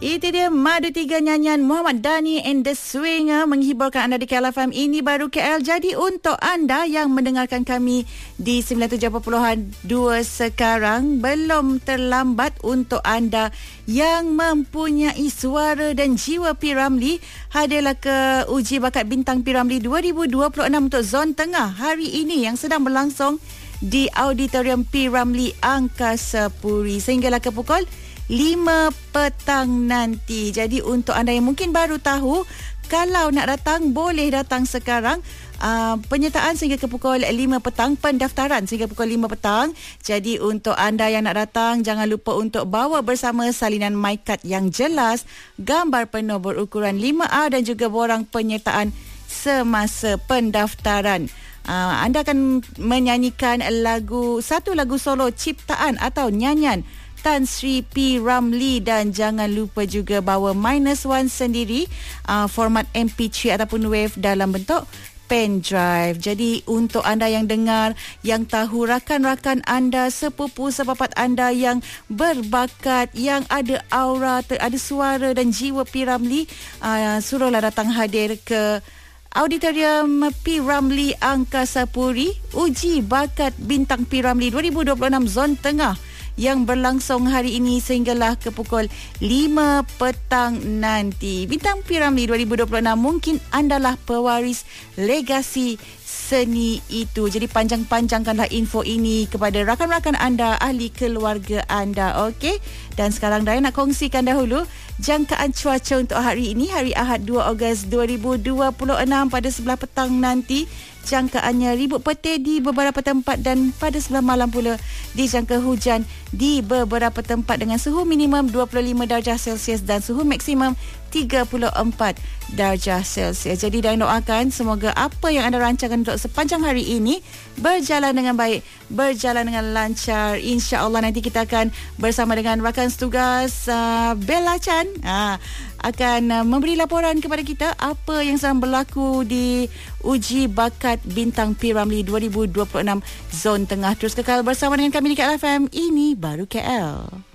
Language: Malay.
Itu dia Madu 3 nyanyian Muhammad Dhani and the Swinger menghiburkan anda di KL FM. Ini baru KL. Jadi untuk anda yang mendengarkan kami di 97.2 sekarang, belum terlambat untuk anda yang mempunyai suara dan jiwa P. Ramlee. Hadirlah ke uji bakat bintang P. Ramlee 2026 untuk Zon Tengah hari ini yang sedang berlangsung di Auditorium P. Ramlee Angkasa Puri sehinggalah ke pukul 5 petang nanti. Jadi untuk anda yang mungkin baru tahu, kalau nak datang boleh datang sekarang. Penyertaan sehingga ke pukul 5 petang, pendaftaran sehingga pukul 5 petang. Jadi untuk anda yang nak datang, jangan lupa untuk bawa bersama salinan MyCard yang jelas, gambar penuh berukuran 5A dan juga borang penyertaan semasa pendaftaran. Anda akan menyanyikan satu lagu solo ciptaan atau nyanyian Tan Sri P. Ramlee dan jangan lupa juga bawa -1 sendiri, format MP3 ataupun WAV dalam bentuk pen drive. Jadi untuk anda yang dengar, yang tahu rakan-rakan anda, sepupu sepapat anda yang berbakat, yang ada aura, ada suara dan jiwa P. Ramlee, suruhlah datang hadir ke Auditorium P. Ramlee Angkasa Puri, uji bakat bintang P. Ramlee 2026 Zon Tengah yang berlangsung hari ini sehinggalah ke pukul 5 petang nanti. Bintang P. Ramlee 2026 mungkin andalah pewaris legasi seni itu. Jadi panjang-panjangkanlah info ini kepada rakan-rakan anda, ahli keluarga anda. Okey? Dan sekarang Daya nak kongsikan dahulu jangkaan cuaca untuk hari ini, hari Ahad 2 Ogos 2026 pada 11 petang nanti. Jangkaannya ribut petir di beberapa tempat dan pada 9 malam pula dijangka hujan di beberapa tempat dengan suhu minimum 25 darjah Celsius dan suhu maksimum 34 darjah Celsius. Jadi dan doakan semoga apa yang anda rancangkan untuk sepanjang hari ini berjalan dengan baik, berjalan dengan lancar. InsyaAllah nanti kita akan bersama dengan rakan setugas Bella Chan akan memberi laporan kepada kita apa yang sedang berlaku di uji bakat bintang P. Ramlee 2026 Zon Tengah. Terus kekal bersama dengan kami di KL FM. Ini baru KL.